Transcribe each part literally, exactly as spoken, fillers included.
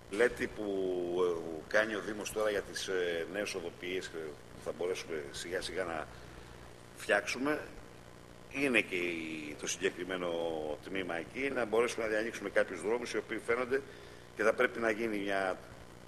λέτη που κάνει ο Δήμος τώρα για τις νέες οδοποιίες που θα μπορέσουμε σιγά σιγά να φτιάξουμε, είναι και το συγκεκριμένο τμήμα εκεί, να μπορέσουμε να διανοίξουμε κάποιους δρόμους οι οποίοι φαίνονται και θα πρέπει να γίνει μια...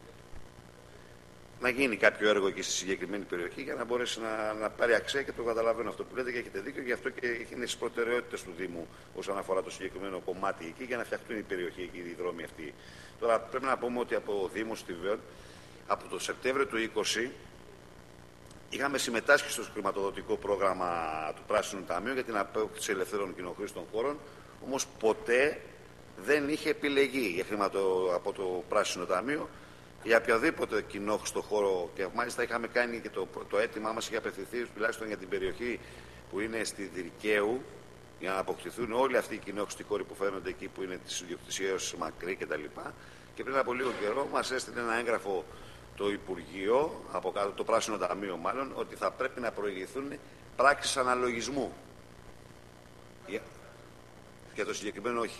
να γίνει κάποιο έργο εκεί στη συγκεκριμένη περιοχή για να μπορέσει να, να πάρει αξία, και το καταλαβαίνω αυτό που λέτε και έχετε δίκιο, γι' αυτό και είναι στις προτεραιότητες του Δήμου όσον αφορά το συγκεκριμένο κομμάτι εκεί, για να φτιαχτούν η περιοχή εκεί, οι δρόμοι αυτοί. Τώρα πρέπει να πούμε ότι από ο Δήμος Στιβαίων από το Σεπτέμβριο του είκοσι είχαμε συμμετάσχει στο χρηματοδοτικό πρόγραμμα του Πράσινου Ταμείου για την απόκτηση ελευθέρων κοινοχρήστων χώρων, όμως ποτέ δεν είχε επιλεγεί για χρηματο... από το Πράσινο Ταμείο για οποιοδήποτε κοινόχρηστο χώρο, και μάλιστα είχαμε κάνει και το, το αίτημά μας είχε απευθυνθεί τουλάχιστον για την περιοχή που είναι στη Δυρκαίου, για να αποκτηθούν όλοι αυτοί οι κοινόχρηστοι χώροι που φαίνονται εκεί, που είναι της ιδιοκτησίας Μακρύ κτλ. Και πριν από λίγο καιρό μας έστειλε ένα έγγραφο το Υπουργείο, από κάτω, το Πράσινο Ταμείο μάλλον, ότι θα πρέπει να προηγηθούν πράξεις αναλογισμού. Για, για το συγκεκριμένο όχι.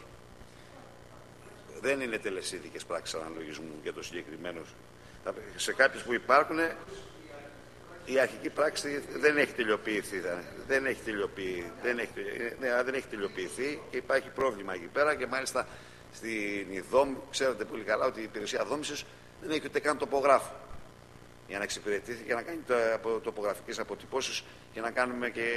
Δεν είναι τελεσίδικες πράξεις αναλογισμού για το συγκεκριμένο. Σε κάποιες που υπάρχουν, η αρχική πράξη δεν έχει τελειοποιηθεί. Δεν έχει τελειοποιηθεί, δεν έχει, ναι, δεν έχει τελειοποιηθεί και υπάρχει πρόβλημα εκεί πέρα, και μάλιστα στην ΙΔΟΜ, ξέρετε πολύ καλά ότι η υπηρεσία δόμησης δεν έχει ούτε καν τοπογράφο για να εξυπηρετήσει, για να κάνει τοπογραφικές αποτυπώσεις και να κάνουμε και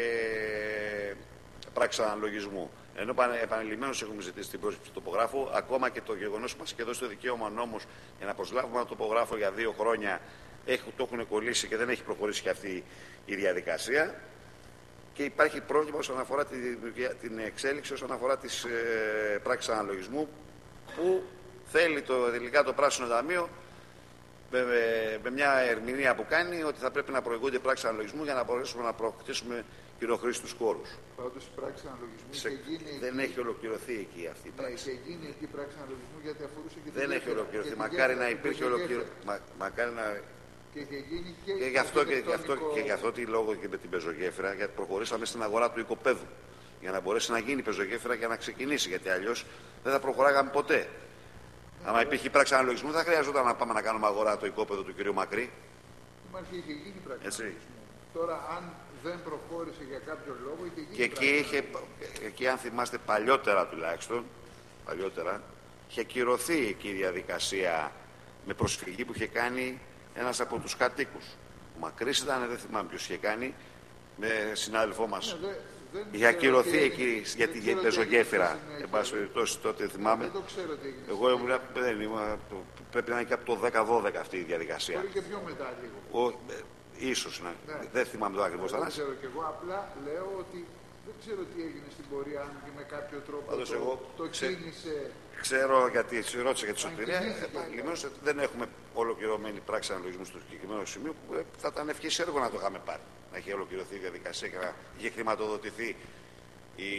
πράξεις αναλογισμού. Ενώ επανειλημμένως έχουμε ζητήσει την πρόσληψη του τοπογράφου, ακόμα και το γεγονός που μας έχει δώσει το δικαίωμα νόμος για να προσλάβουμε ένα τοπογράφο για δύο χρόνια, έχουν, το έχουν κολλήσει και δεν έχει προχωρήσει και αυτή η διαδικασία. Και υπάρχει πρόβλημα όσον αφορά την, την εξέλιξη, όσον αφορά τις ε, πράξεις αναλογισμού, που θέλει το, τελικά το Πράσινο Ταμείο με, με, με μια ερμηνεία που κάνει ότι θα πρέπει να προηγούνται πράξεις αναλογισμού για να μπορέσουμε να προκτήσουμε κοινοχρήστους χώρους. Πάντως η πράξη αναλογισμού Σε, είχε γίνει δεν εκεί, έχει ολοκληρωθεί εκεί αυτή η πράξη. Ναι, είχε γίνει εκεί η πράξη αναλογισμού γιατί αφορούσε και δεν την έχει ολοκληρωθεί. και Μακάρι γέφυρα, να υπήρχε ολοκληρωθεί. Μα, μακάρι να... Και είχε γίνει και, και γι' αυτό και, και, αυτό, και γι' αυτό τη λόγο και με την πεζογέφυρα, γιατί προχωρήσαμε στην αγορά του οικοπαίδου. Για να μπορέσει να γίνει η πεζογέφυρα και να ξεκινήσει. Γιατί αλλιώς δεν θα προχωράγαμε ποτέ. Αν υπήρχε πράξη αναλογισμού, θα χρειαζόταν να πάμε να κάνουμε αγορά το οικόπεδο του κ. Μακρύ. Υπάρχει, είχε γίνει πράξη Έτσι. αναλογισμού. Τώρα, αν δεν προχώρησε για κάποιο λόγο, είχε γίνει. Και εκεί, είχε, εκεί, αν θυμάστε, παλιότερα τουλάχιστον, παλιότερα, είχε ακυρωθεί εκεί η διαδικασία με προσφυγή που είχε κάνει ένας από τους κατοίκους. Ο Μακρύς ήταν, δεν θυμάμαι ποιος είχε κάνει, με συνάδελφό μας. Ναι, δεν είχε ακυρωθεί τι εκεί για την πεζογέφυρα. Εν πάση περιπτώσει, τότε θυμάμαι. Δεν το ξέρω τι έγινε. Εγώ ήμουν, δεν ήμουν, πρέπει να είναι και από το δέκα δώδεκα αυτή η διαδικασία. Μπορεί και πιο μετά λίγο. Ο, ίσως, ναι. Ναι. Δεν θυμάμαι το ακριβώς. Δεν ξέρω κι εγώ, απλά λέω ότι δεν ξέρω τι έγινε στην πορεία, αν και με κάποιο τρόπο Πάντως το, εγώ το ξέ... κίνησε. Ξέρω, γιατί σε ρώτησα για τη σωτηρία, επανειλημμένως δεν έχουμε ολοκληρωμένη πράξη αναλογισμού στο συγκεκριμένο σημείο, που θα ήταν ευχής έργο να το είχαμε πάρει. Να έχει ολοκληρωθεί η διαδικασία και να είχε χρηματοδοτηθεί η,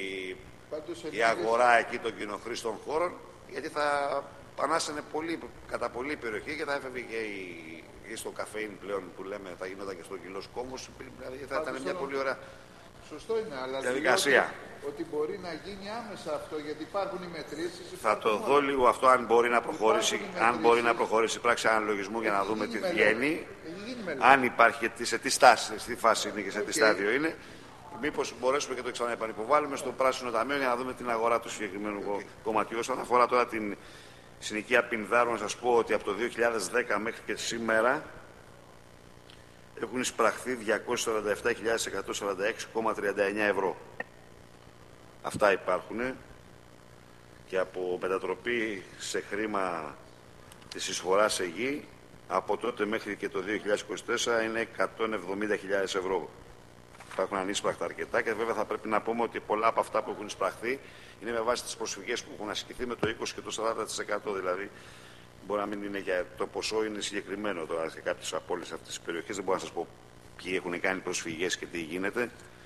η αγορά εκεί των κοινοχρήστων χώρων, γιατί θα πανάσαινε πολύ, κατά πολύ περιοχή και θα έφευγε και, η, και στο καφέιν πλέον που λέμε, θα γινόταν και στο κιλός κόμμος, δηλαδή θα Πάντως ήταν μια πολύ ωραία σωστό είναι, αλλά διαδικασία. Ότι μπορεί να γίνει άμεσα αυτό, γιατί υπάρχουν οι μετρήσεις. Θα το δω λίγο αυτό, αν μπορεί να προχωρήσει, αν μπορεί να προχωρήσει η πράξη αναλογισμού για να δούμε τι βγαίνει. Αν υπάρχει και σε τι στάση, σε τι φάση είναι και σε τι στάδιο είναι. Μήπως μπορέσουμε και το ξαναεπανυποβάλλουμε στο Πράσινο Ταμείο για να δούμε την αγορά του συγκεκριμένου κομματιού. Όσον αφορά τώρα την συνοικία Πινδάρου, να σας πω ότι από το δύο χιλιάδες δέκα μέχρι και σήμερα έχουν εισπραχθεί διακόσιες σαράντα επτά χιλιάδες εκατόν σαράντα έξι κόμμα τριάντα εννέα ευρώ. Αυτά υπάρχουν, και από μετατροπή σε χρήμα της εισφοράς σε γη από τότε μέχρι και το δύο χιλιάδες είκοσι τέσσερα είναι εκατόν εβδομήντα χιλιάδες ευρώ. Υπάρχουν ανείσπραχτα αρκετά, και βέβαια θα πρέπει να πούμε ότι πολλά από αυτά που έχουν εισπραχθεί είναι με βάση τις προσφυγές που έχουν ασκηθεί με το είκοσι και το σαράντα τοις εκατό. Δηλαδή μπορεί να μην είναι για το ποσό, είναι συγκεκριμένο τώρα σε κάποιες από όλες αυτές τις περιοχές. Δεν μπορώ να σας πω ποιοι έχουν κάνει προσφυγές και τι γίνεται.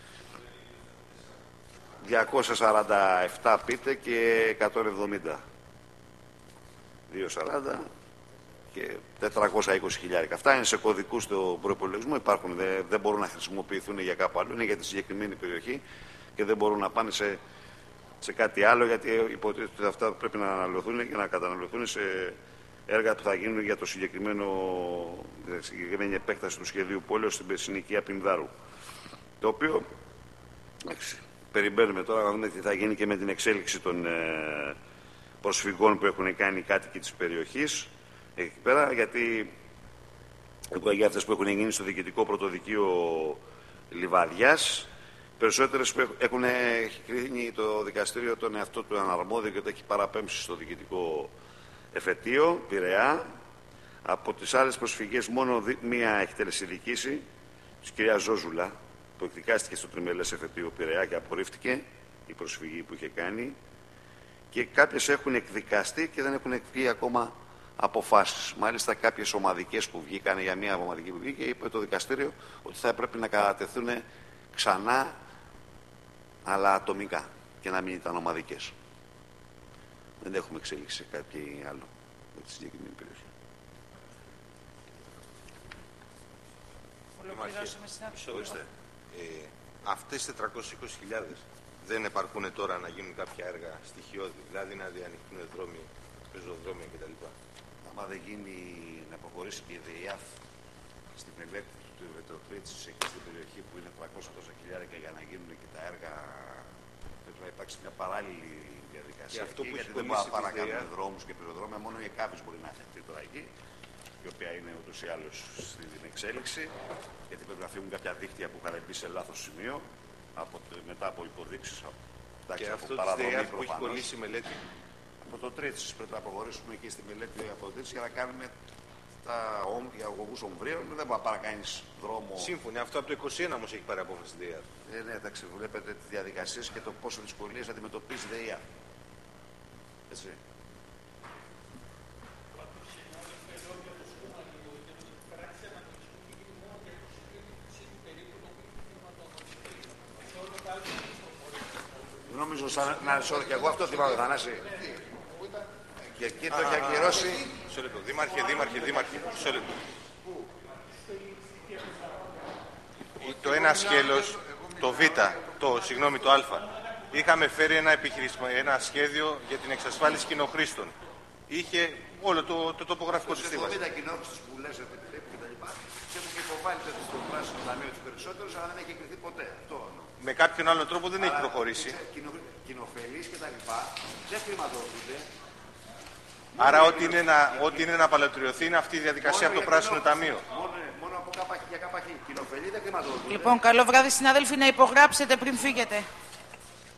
διακόσια σαράντα επτά πείτε και εκατόν εβδομήντα. διακόσια σαράντα και τετρακόσια είκοσι χιλιάρικα. Αυτά είναι σε κωδικούς του προϋπολογισμού. Υπάρχουν, δεν, δεν μπορούν να χρησιμοποιηθούν για κάπου άλλο. Είναι για τη συγκεκριμένη περιοχή και δεν μπορούν να πάνε σε, σε κάτι άλλο, γιατί υποτίθεται ότι αυτά πρέπει να αναλωθούν και να καταναλωθούν σε έργα που θα γίνουν για το συγκεκριμένο, τη συγκεκριμένη επέκταση του σχεδίου πόλεως στην συνοικία Πινδάρου. Το οποίο, εντάξει, περιμένουμε τώρα να δούμε τι θα γίνει και με την εξέλιξη των ε, προσφυγών που έχουν κάνει οι κάτοικοι της περιοχής εκεί πέρα, γιατί για αυτές που έχουν γίνει στο διοικητικό πρωτοδικείο Λιβαδιάς, περισσότερες που έχουν κρίνει το δικαστήριο τον εαυτό του αναρμόδιο και το έχει παραπέμψει στο διοικητικό εφετείο Πειραιά. Από τις άλλες προσφυγές μόνο μία έχει τελεσιδικήσει, της κυρία Ζόζουλα, που εκδικάστηκε στο τριμελές εφετείο Πειραιά και απορρίφθηκε η προσφυγή που είχε κάνει, και κάποιες έχουν εκδικαστεί και δεν έχουν εκβεί ακόμα αποφάσεις. Μάλιστα κάποιες ομαδικές που βγήκαν, για μία ομαδική που βγήκε, είπε το δικαστήριο ότι θα έπρεπε να κατατεθούν ξανά, αλλά ατομικά, και να μην ήταν ομαδικές. Δεν έχουμε εξέλιξει σε κάτι άλλο με τη συγκεκριμένη περιοχή. Ορίστε, ε, αυτές οι τετρακόσιες είκοσι χιλιάδες δεν επαρκούν τώρα να γίνουν κάποια έργα στοιχειώδη, δηλαδή να διανοιχτούν δρόμοι, πεζοδρόμια κτλ. Άμα δεν γίνει να προχωρήσει και η ΔΕΙΑΦ στη μελέτη του Βετροπρίτσης εκεί στην περιοχή που είναι τριακόσια τόσα χιλιάρικα για να γίνουν και τα έργα, πρέπει να υπάρξει μια παράλληλη διαδικασία. Και αυτό εκεί, που γιατί έχει δεν μπορούμε να κολλήσει παρακάνουμε ΔΕΙΑΦ... δρόμους και πυροδρόμια, μόνο η ΕΚΑΒΙΣ μπορεί να έχει τώρα εκεί, η οποία είναι ούτως ή άλλως στην εξέλιξη, γιατί πρέπει να φύγουν κάποια δίκτυα που είχαν μπει σε λάθος σημείο από, μετά από υποδείξεις. Και αυτό της ΔΕΙΑΦ που έχει κολλήσει η μελέτη. Από το Τρίτσις πρέπει να προχωρήσουμε εκεί στη μελέτη από το Τρίτσις για να κάνουμε τα αγωγούς ομβρίων. Δεν μπορεί να παρακάνεις δρόμο. Σύμφωνα, αυτό από το είκοσι ένα όμως έχει πάρει απόφαση η ΔΕΙΑΦ. Ε, ναι, εντάξει, βλέπετε τις διαδικασίες και το πόσο δυσκολίες αντιμετωπίζει η ΔΕΙΑΦ. Έτσι. Νομίζω σαν να σώδω και εγώ αυτό θυμάμαι, Θανάση. Και εκεί το έχει ακυρώσει. Μισό λεπτό. Δήμαρχε, δήμαρχε, δήμαρχε. Μισό λεπτό. Το ένα σκέλος, το Β, το, συγγνώμη, το Α, είχαμε φέρει ένα, ένα σχέδιο για την εξασφάλιση κοινοχρήστων. Είχε όλο το, το τοπογραφικό σύστημα. Το Β κοινόχρηστος που λες ότι πρέπει και τα λοιπά, και έχει υποβάλει το πράσινο ταμείο τους περισσότερους, αλλά δεν έχει εγκριθεί ποτέ. Αυτό. Με κάποιον άλλο τρόπο δεν έχει προχωρήσει. Κοινοφελείς και τα λοιπά δεν χρηματοδοτούνται. Άρα ό,τι είναι, να, ό,τι είναι να παλαιοτριωθεί είναι αυτή η διαδικασία από το πράσινο ταμείο. Μόνο, μόνο από κάπαχη για κάπαχη. Κοινοφελή δεν χρηματοδοτούνται. Λοιπόν, καλό βράδυ συνάδελφοι, να υπογράψετε πριν φύγετε.